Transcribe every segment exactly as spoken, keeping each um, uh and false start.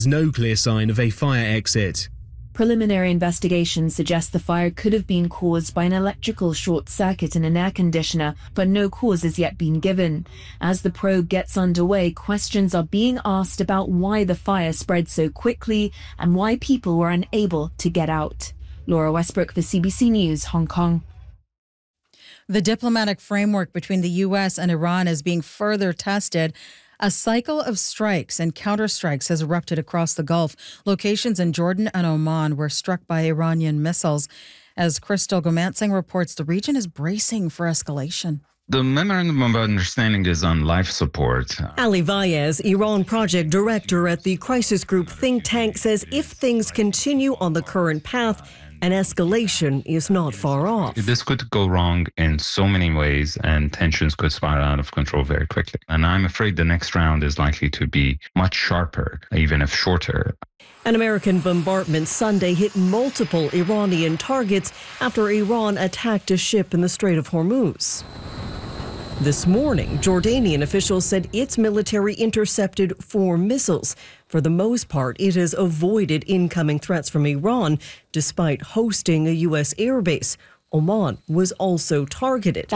There's no clear sign of a fire exit. Preliminary investigations suggest the fire could have been caused by an electrical short circuit in an air conditioner, but no cause has yet been given. As the probe gets underway, questions are being asked about why the fire spread so quickly and why people were unable to get out. Laura Westbrook for C B C News, Hong Kong. The diplomatic framework between the U S and Iran is being further tested. A cycle of strikes and counterstrikes has erupted across the Gulf. Locations in Jordan and Oman were struck by Iranian missiles. As Crystal Gomansing reports, the region is bracing for escalation. The Memorandum of Understanding is on life support. Ali Vaez, Iran project director at the Crisis Group think tank, says if things continue on the current path, an escalation is not far off. This could go wrong in so many ways, and tensions could spiral out of control very quickly. And I'm afraid the next round is likely to be much sharper, even if shorter. An American bombardment Sunday hit multiple Iranian targets after Iran attacked a ship in the Strait of Hormuz. This morning, Jordanian officials said its military intercepted four missiles. For the most part, it has avoided incoming threats from Iran, despite hosting a U S airbase. Oman was also targeted.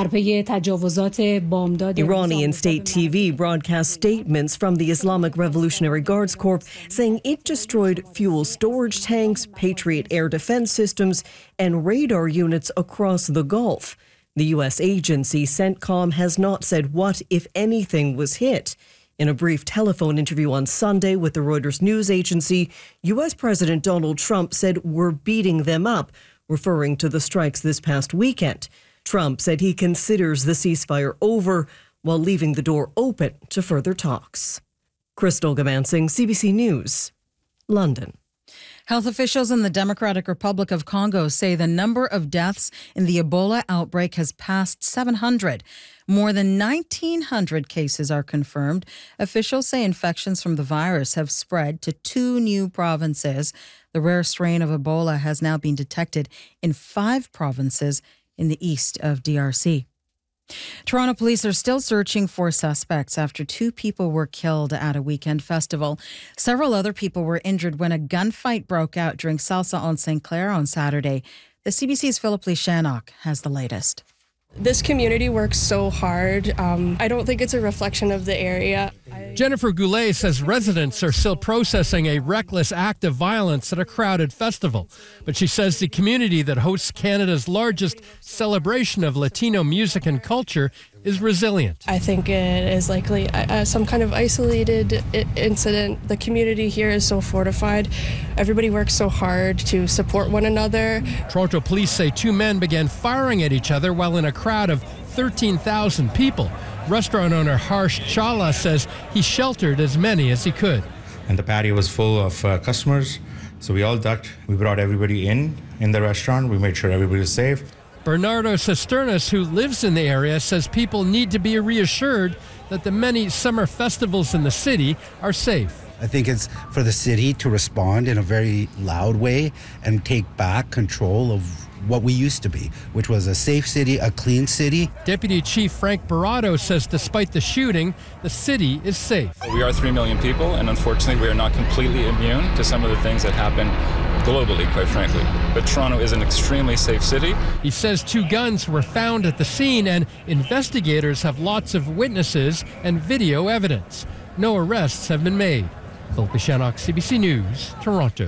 Iranian state T V broadcast statements from the Islamic Revolutionary Guards Corps saying it destroyed fuel storage tanks, Patriot air defense systems, and radar units across the Gulf. The U S agency CENTCOM has not said what, if anything, was hit. In a brief telephone interview on Sunday with the Reuters news agency, U S President Donald Trump said we're beating them up, referring to the strikes this past weekend. Trump said he considers the ceasefire over while leaving the door open to further talks. Crystal Gomansing, C B C News, London. Health officials in the Democratic Republic of Congo say the number of deaths in the Ebola outbreak has passed seven hundred. More than nineteen hundred cases are confirmed. Officials say infections from the virus have spread to two new provinces. The rare strain of Ebola has now been detected in five provinces in the east of D R C. Toronto police are still searching for suspects after two people were killed at a weekend festival. Several other people were injured when a gunfight broke out during Salsa on Saint Clair on Saturday. The C B C's Philip Lee Shannock has the latest. This community works so hard. Um, I don't think it's a reflection of the area. Jennifer Goulet says residents are still processing a reckless act of violence at a crowded festival. But she says the community that hosts Canada's largest celebration of Latino music and culture is resilient. I think it is likely uh, some kind of isolated I- incident. The community here is so fortified. Everybody works so hard to support one another. Toronto police say two men began firing at each other while in a crowd of thirteen thousand people. Restaurant owner Harsh Chawla says he sheltered as many as he could. And the patio was full of uh, customers, so we all ducked. We brought everybody in, in the restaurant. We made sure everybody was safe. Bernardo Cisternas, who lives in the area, says people need to be reassured that the many summer festivals in the city are safe. I think it's for the city to respond in a very loud way and take back control of what we used to be, which was a safe city, a clean city. Deputy Chief Frank Barato says despite the shooting, the city is safe. We are three million people, and unfortunately we are not completely immune to some of the things that happen globally, quite frankly. But Toronto is an extremely safe city. He says two guns were found at the scene, and investigators have lots of witnesses and video evidence. No arrests have been made. Philip Shannock, C B C News, Toronto.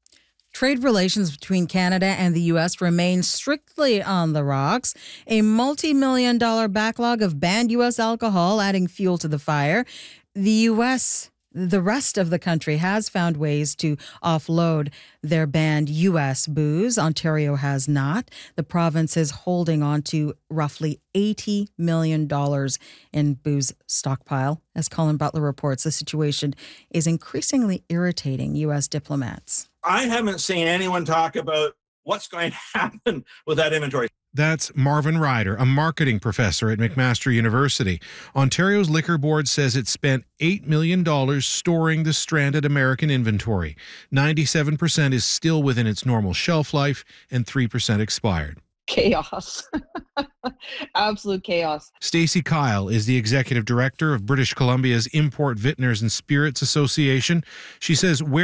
Trade relations between Canada and the U S remain strictly on the rocks. A multi-million dollar backlog of banned U S alcohol adding fuel to the fire. The U S, the rest of the country has found ways to offload their banned U S booze. Ontario has not. The province is holding on to roughly eighty million dollars in booze stockpile. As Colin Butler reports, the situation is increasingly irritating U S diplomats. I haven't seen anyone talk about what's going to happen with that inventory. That's Marvin Ryder, a marketing professor at McMaster University. Ontario's Liquor Board says it spent eight million dollars storing the stranded American inventory. ninety-seven percent is still within its normal shelf life and three percent expired. Chaos. Absolute chaos. Stacey Kyle is the executive director of British Columbia's Import Vintners and Spirits Association. She says where